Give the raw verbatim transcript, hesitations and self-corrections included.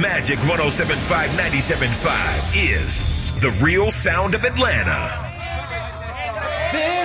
Magic one oh seven point five, ninety-seven point five is the real sound of Atlanta.